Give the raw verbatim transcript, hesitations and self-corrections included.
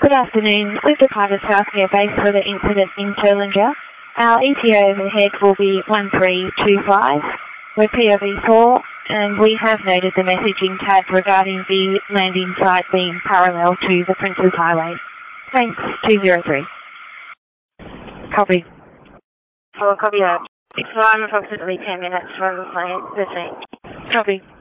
Good afternoon. We've departed Southmere Base for the incident in Terlinger. Our E T A overhead will be one three two five. We're P O V four, and we have noted the messaging tag regarding the landing site being parallel to the Princes Highway. Thanks, two zero three. Copy. Four, copy that. So I'm approximately ten minutes from the plane, the scene. Copy.